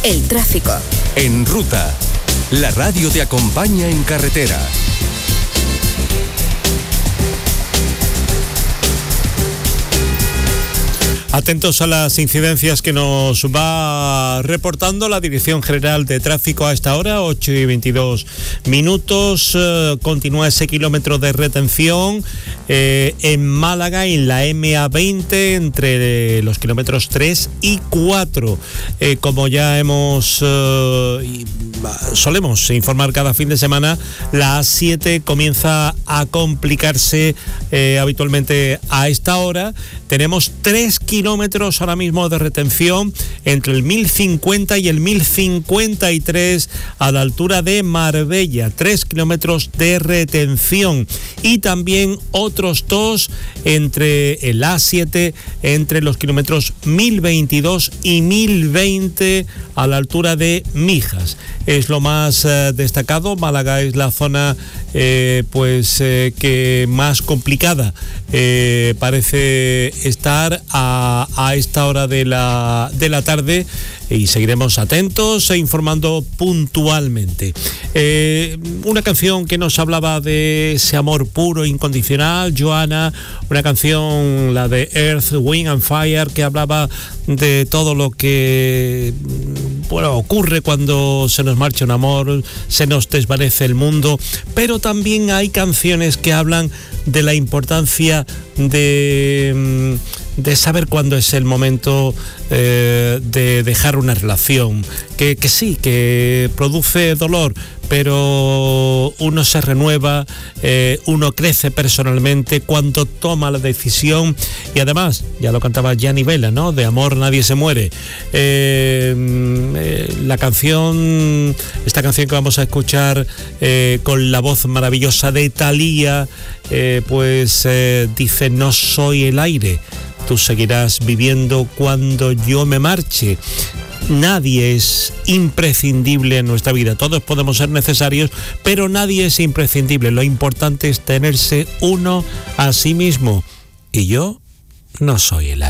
El tráfico. En Ruta, la radio te acompaña en carretera. Atentos a las incidencias que nos va reportando la Dirección General de Tráfico a esta hora, 8:22 minutos. Continúa ese kilómetro de retención en Málaga, en la MA20, entre los kilómetros 3 y 4. Como ya solemos informar cada fin de semana, la A7 comienza a complicarse habitualmente a esta hora. Tenemos 3 kilómetros ahora mismo de retención entre el 1050 y el 1053 a la altura de Marbella. 3 kilómetros de retención y también otros 2 entre el A7, entre los kilómetros 1022 y 1020 a la altura de Mijas. Es lo más destacado. Málaga es la zona que más complicada parece estar a esta hora de la tarde, y seguiremos atentos e informando puntualmente. Una canción que nos hablaba de ese amor puro, incondicional, Johanna, una canción, la de Earth, Wind and Fire, que hablaba de todo lo que ocurre cuando se nos marcha un amor, se nos desvanece el mundo, pero también hay canciones que hablan de la importancia de saber cuándo es el momento de dejar una relación, que sí, que produce dolor, pero uno se renueva, uno crece personalmente cuando toma la decisión, y además, ya lo cantaba Gianni Vela, ¿no? De amor nadie se muere. Esta canción que vamos a escuchar con la voz maravillosa de Thalía, dice: no soy el aire, tú seguirás viviendo cuando yo me marche. Nadie es imprescindible en nuestra vida, todos podemos ser necesarios, pero nadie es imprescindible. Lo importante es tenerse uno a sí mismo, y yo no soy el aire.